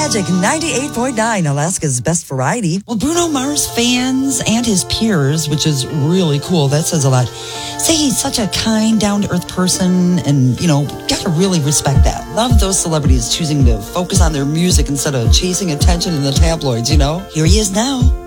Magic 98.9, Alaska's best variety. Well, Bruno Mars fans and his peers, which is really cool, that says a lot, say he's such a kind, down-to-earth person, and, gotta really respect that. Love those celebrities choosing to focus on their music instead of chasing attention in the tabloids, Here he is now.